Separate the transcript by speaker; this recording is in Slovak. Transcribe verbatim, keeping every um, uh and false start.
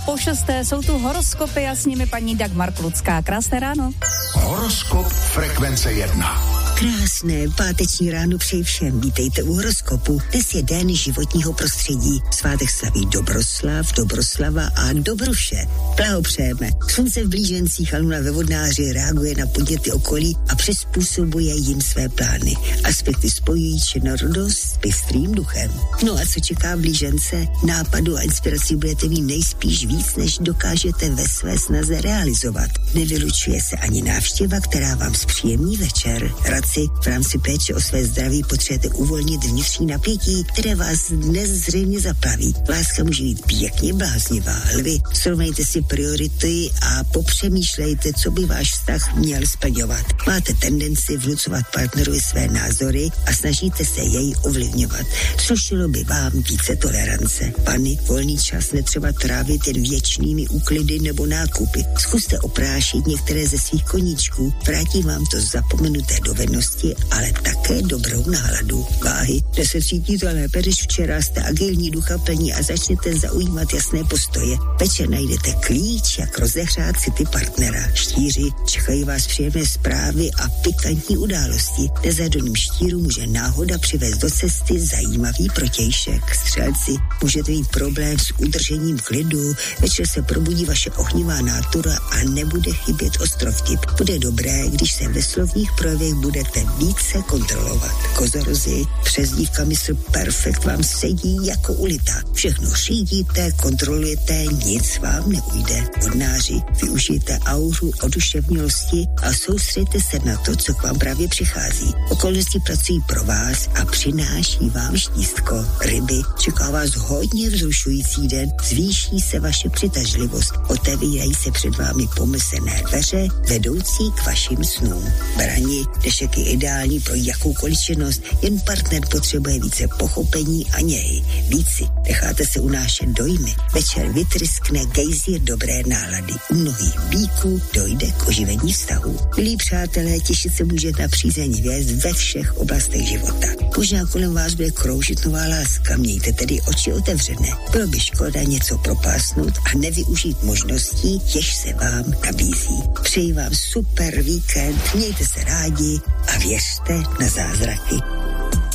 Speaker 1: Po šesté jsou tu horoskopy a s nimi paní Dagmar Klucká. Krásné ráno.
Speaker 2: Horoskop frekvence jedna.
Speaker 3: Krásné páteční ráno přeji všem. Vítejte u horoskopu. Dnes je den životního prostředí. Svátek slaví Dobroslav, Dobroslava a Dobruše. Blahopřejeme. Slunce v blížencích a luna ve vodnáři reaguje na podněty okolí a přizpůsobuje jim své plány. Aspekty spojují činorodost s bystrým duchem. No a co čeká blížence? Nápadu a inspirací budete mít nejspíš víc, než dokážete ve své snaze realizovat. Nevylučuje se ani návštěva, která vám zpříjemní večer. Radci v rámci péče o své zdraví potřebujete uvolnit vnitřní napětí, které vás dnes zřejmě zaplaví. Láska může být pěkně bláznivá. Lvi, srovnejte si priority a popřemýšlejte, co by váš vztah měl splňovat. Máte tendenci vnucovat partnerovi své názory a snažíte se jej ovlivňovat. Slušilo by vám více tolerance. Pany, volný čas netřeba trávit jen věčnými úklidy nebo nákupy. Zkuste oprášit některé ze svých koníčků, vrátí vám to zapomenuté dovednosti, ale také dobrou náladu. Váhy, dnes se cítíte lépe než včera, jste agilní, ducha plní a začnete zaujímat jasné postoje. Večer najdete klíč, jak rozehřát city partnera. Štíři, čekají vás příjemné zprávy a pikantní události. Nezadoným štíru může náhoda přivést do cesty zajímavý protějšek. Střelci, můžete mít problém s udržením klidu, večer se probudí vaše ohnivá nátura a nebude chybět ostrovtip. Bude dobré, když se ve slovních projevech budete více kontrolovat. Kozorozy, přezdívka mysl perfekt vám sedí jako ulita. Všechno řídíte, kontrolujete, nic vám neujde. Vodnáři, využijte auru oduševnělosti a soustřeďte se na to, co k vám právě přichází. Okolnosti pracují pro vás a přináší vám štístko. Ryby, čeká vás hodně vzrušující den, zvýší se vaše přitažlivost, otevírají se před vámi pomyslné dveře, vedoucí k vašim snům. Brani, dnešek je ideální pro jakoukoliv činnost, jen partner potřebuje více pochopení a něj. Víci, necháte se unášet dojmy. Večer vytryskne gejzír dobré nálady. U mnohých bíků dojde k oživení vztahu. Milí přátelé, těšit se můžete na přízeň hvězd ve všech oblastech života. Možná kolem vás bude kroužit nová láska, mějte tedy oči otevřené. Bylo by škoda něco propásnout a nevyužít možností, jež se vám nabízí. Přeji vám super víkend, mějte se rádi a věřte na zázraky.